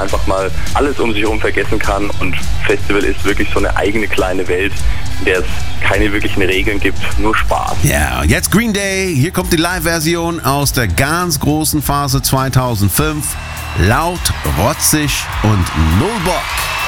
einfach mal alles um sich herum vergessen kann. Und Festival ist wirklich so eine eigene kleine Welt, in der es keine wirklichen Regeln gibt, nur Spaß. Ja, jetzt Green Day. Hier kommt die Live-Version aus der ganz großen Phase 2005. Laut, rotzig und null Bock.